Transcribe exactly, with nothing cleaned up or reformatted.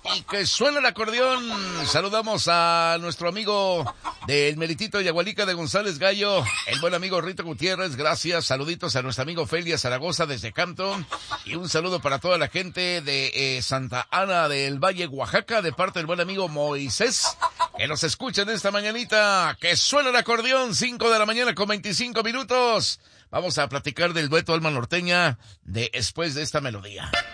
y que suena el acordeón. Saludamos a nuestro amigo del Meritito Yagualica de González Gallo, el buen amigo Rito Gutiérrez, gracias. Saluditos a nuestro amigo Felia Zaragoza desde Campton, y un saludo para toda la gente de eh, Santa Ana del Valle, Oaxaca, de parte del buen amigo Moisés, que nos escucha en esta mañanita. Que suena el acordeón, cinco de la mañana con veinticinco minutos. Vamos a platicar del dueto Alma Norteña de después de esta melodía.